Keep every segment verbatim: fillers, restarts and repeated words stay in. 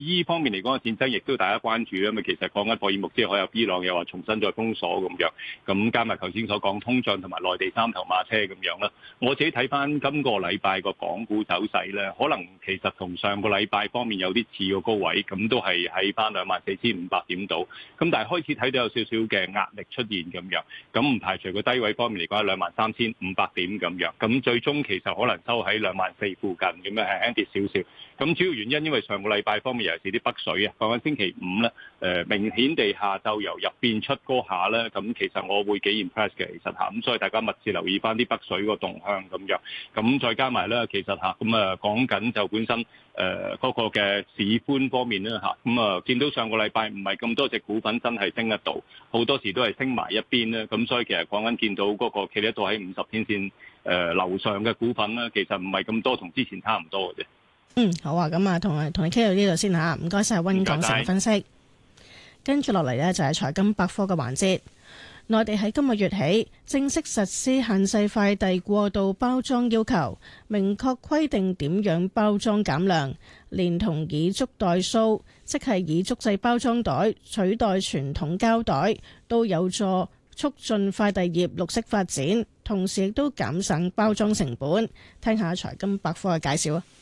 依方面嚟講嘅戰爭，亦都大家關注啊嘛。其實講緊霍爾木茲海峽伊朗又話重新再封鎖咁樣，咁加埋頭先所講通脹同埋內地三頭馬車咁樣啦。我自己睇翻今個禮拜個港股走勢咧，可能其實同上個禮拜方面有啲似個高位，咁都係喺翻兩萬四千五百點度。咁但係開始睇到有少少嘅壓力出現咁樣，咁唔排除個低位方面嚟講係兩萬三千五百點咁樣。咁最終其實可能收喺兩萬四附近咁樣，係輕跌少少。咁主要原因因為上個禮拜方面尤其是啲北水啊，講緊星期五咧，誒明顯地下晝由入變出嗰下咧，咁其實我會幾 impress 嘅，其實嚇，咁所以大家密切留意翻啲北水個動向咁樣，咁再加埋咧，其實嚇咁啊講緊就本身誒嗰個嘅市寬方面咧嚇，咁啊見到上個禮拜唔係咁多隻股份真係升得到，好多時都係升埋一邊咧，咁所以其實講緊見到嗰個企得到喺五十天線誒樓上嘅股份咧，其實唔係咁多，同之前差唔多嘅啫。 嗯，好啊，咁啊，同同你傾到呢度先吓，唔該晒溫鋼城分析。跟住落嚟呢，就係財金百科嘅環節。內地喺今個月起正式實施限制快遞過度包裝要求，明確規定點樣包裝減量，連同以竹代數，即係以竹製包裝袋取代傳統膠袋，都有助促進快遞業綠色發展，同時亦都減省包裝成本。聽下財金百科嘅介紹啊！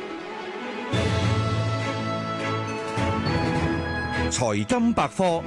財金百科。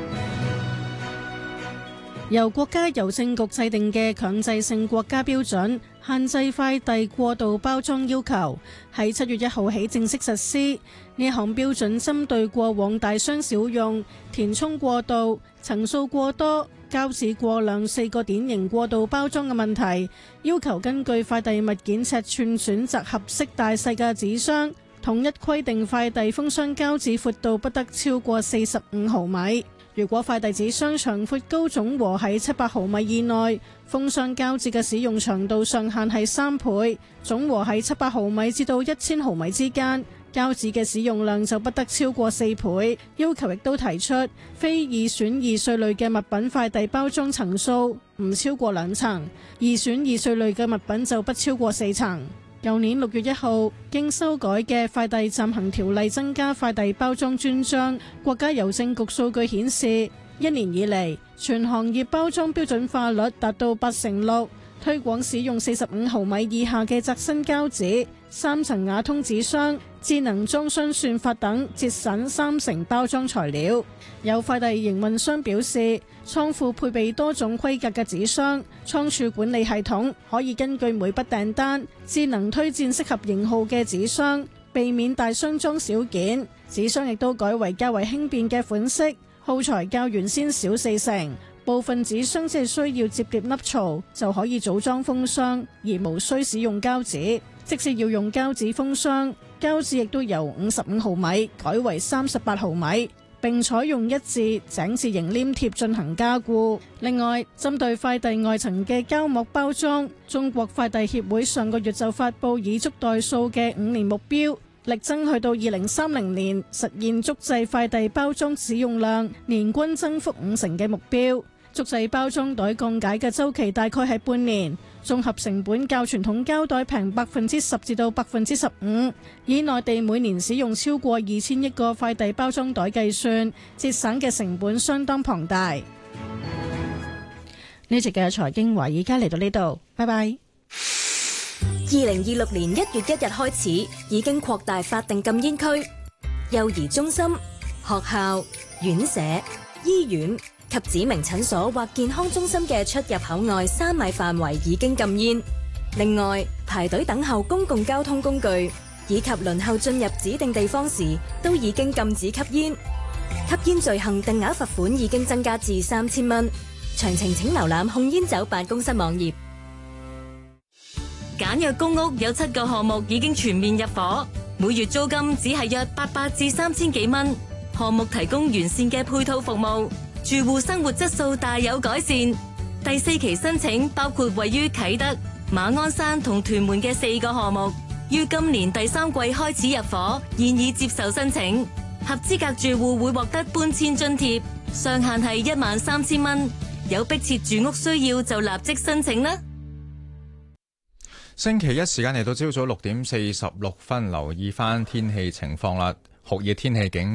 由國家郵政局制定嘅強制性國家標準限制快遞過度包裝要求，喺七月一號起正式實施。呢項標準針對過往大箱小用、填充過度、層數過多、膠紙過量四個典型過度包裝嘅問題，要求根據快遞物件尺寸選擇合適大細嘅紙箱，統一規定快遞封箱膠紙闊度不得超過四十五毫米。如果快遞紙箱長闊高總和喺七百毫米以內，封箱膠紙嘅使用長度上限係三倍，總和喺七百毫米至到一千毫米之間。膠紙嘅使用量就不得超過四倍。要求亦都提出，非二選二稅類嘅物品快遞包裝層數唔超過兩層，二選二稅類嘅物品就不超過四層。舊年六月一號，經修改嘅快遞暫行條例增加快遞包裝專章。國家郵政局數據顯示，一年以嚟，全行業包裝標準化率達到八成六，推廣使用四十五毫米以下嘅窄身膠紙、三層瓦通紙箱、智能裝箱算法等，節省三成包裝材料。有快遞營運商表示，倉庫配備多種規格嘅紙箱，倉儲管理系統可以根據每筆訂單智能推薦適合型號嘅紙箱，避免大箱裝小件。紙箱亦都改為較為輕便嘅款式，耗材較原先少四成。部分紙箱只係需要摺疊凹槽就可以組裝封箱，而無需使用膠紙。即使要用膠紙封箱，膠紙亦都由五十五毫米改為三十八毫米，並採用一致井字形黏貼進行加固。另外，針對快遞外層嘅膠膜包裝，中國快遞協會上個月就發佈以竹代數嘅五年目標，力爭去到二零三零年實現竹製快遞包裝使用量年均增幅五成嘅目標。竹製包裝袋降解嘅週期大概係半年，綜合成本較傳統膠袋平百分之十至到百分之十五。以內地每年使用超過二千億個快遞包裝袋計算，節省嘅成本相當龐大。呢集嘅財經華爾街嚟到呢度，拜拜。 二零二六年一月一日開始，已經擴大法定禁煙區，幼兒中心、學校、院舍、醫院及指明診所或健康中心嘅出入口外三米範圍已經禁煙。另外，排隊等候公共交通工具以及輪候進入指定地方時，都已經禁止吸煙。吸煙罪行定額罰款已經增加至三千蚊。詳情請瀏覽控煙酒辦公室網頁。 簡約公屋有七個項目已經全面入伙，每月租金只係約八百至三千幾蚊。項目提供完善嘅配套服務，住戶生活質素大有改善。第四期申請包括位於啟德、馬鞍山同屯門嘅四個項目，於今年第三季開始入伙，現已接受申請。合資格住戶會獲得搬遷津貼，上限係一萬三千蚊。有迫切住屋需要就立即申請啦。 星期一時間嚟到朝早六點四十六分，留意翻天氣情況啦。 酷熱天氣警